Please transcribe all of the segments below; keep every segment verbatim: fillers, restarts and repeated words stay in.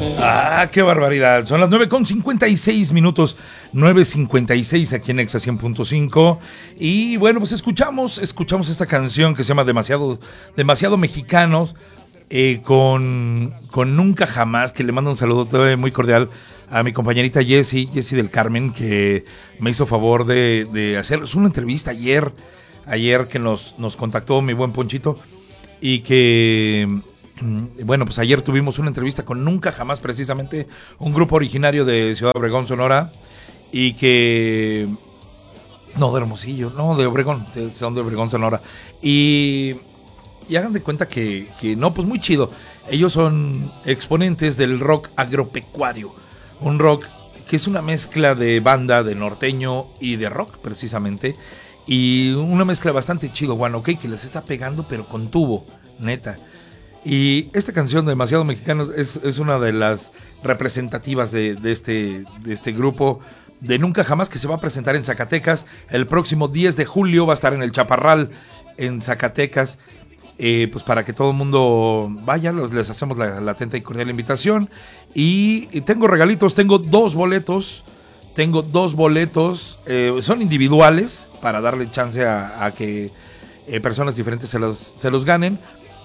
Ah, qué barbaridad. Son las nueve con cincuenta y seis minutos, nueve cincuenta y seis aquí en Exa cien punto cinco. Y bueno, pues escuchamos, escuchamos esta canción que se llama Demasiado, Demasiado Mexicanos, eh, con, con Nunca Jamás, que le mando un saludo muy cordial a mi compañerita Jessie, Jessie del Carmen, que me hizo favor de, de hacer una entrevista ayer, ayer que nos, nos contactó mi buen Ponchito, y que... Bueno, pues ayer tuvimos una entrevista con Nunca Jamás, precisamente un grupo originario de Ciudad Obregón, Sonora, y que... No, de Hermosillo, no, de Obregón, son de Obregón, Sonora. Y, y hagan de cuenta que, que, no, pues muy chido. Ellos son exponentes del rock agropecuario, un rock que es una mezcla de banda, de norteño y de rock, precisamente. Y una mezcla bastante chido, bueno, ok, que les está pegando, pero con tubo, neta. Y esta canción, Demasiado Mexicanos, es, es una de las representativas de, de, este, de este grupo de Nunca Jamás, que se va a presentar en Zacatecas el próximo diez de julio. Va a estar en el Chaparral en Zacatecas, eh, pues para que todo el mundo vaya. Los, les hacemos la, la atenta y cordial invitación. Y, y tengo regalitos, tengo dos boletos. Tengo dos boletos, eh, son individuales para darle chance a, a que eh, personas diferentes se los, se los ganen.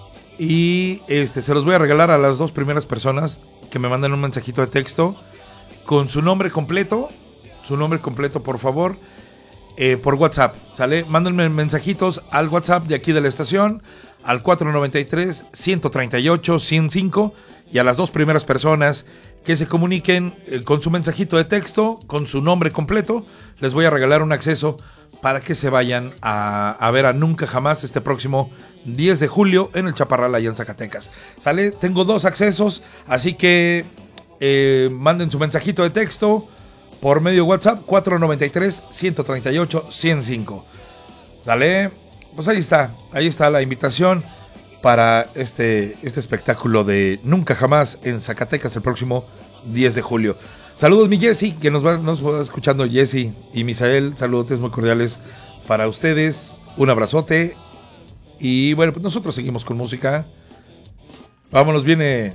Y este se los voy a regalar a las dos primeras personas que me manden un mensajito de texto con su nombre completo, su nombre completo por favor, eh, por WhatsApp, ¿sale? Mándenme mensajitos al WhatsApp de aquí de la estación, al cuatro nueve tres, uno tres ocho, uno cero cinco, y a las dos primeras personas que se comuniquen eh, con su mensajito de texto, con su nombre completo, les voy a regalar un acceso para que se vayan a, a ver a Nunca Jamás este próximo diez de julio en el Chaparral allá en Zacatecas. ¿Sale? Tengo dos accesos, así que eh, manden su mensajito de texto por medio WhatsApp cuatro nueve tres, uno tres ocho, uno cero cinco. ¿Sale? Pues ahí está, ahí está la invitación para este, este espectáculo de Nunca Jamás en Zacatecas el próximo diez de julio. Saludos mi Jessy, que nos va, nos va escuchando Jessy y Misael, saludos muy cordiales para ustedes, un abrazote, y bueno, pues nosotros seguimos con música. Vámonos, viene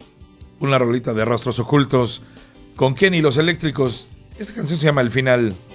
una rolita de Rostros Ocultos con Kenny y los Eléctricos. Esta canción se llama El Final.